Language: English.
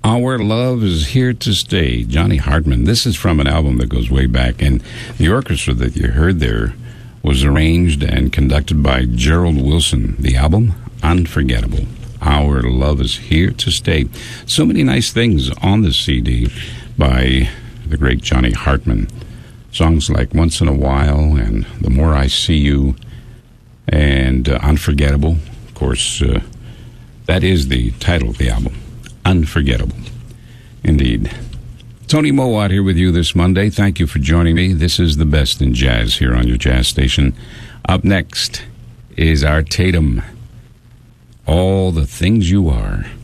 Our Love is Here to Stay, Johnny Hartman. This is from an album that goes way back, and the orchestra that you heard there was arranged and conducted by Gerald Wilson. The album, Unforgettable. Our Love is Here to Stay. So many nice things on this CD by the great Johnny Hartman. Songs like Once in a While and The More I See You and Unforgettable. Of course, that is the title of the album, Unforgettable. Indeed. Tony Mowat here with you this Monday. Thank you for joining me. This is the best in jazz here on your jazz station. Up next is Art Tatum. All the Things You Are.